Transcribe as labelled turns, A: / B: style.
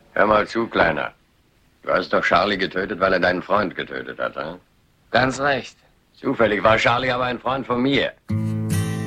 A: Hör mal zu, Kleiner. Du hast doch Charlie getötet, weil er deinen Freund getötet hat, hm?
B: Ganz recht.
A: Zufällig war Charlie aber ein Freund von mir.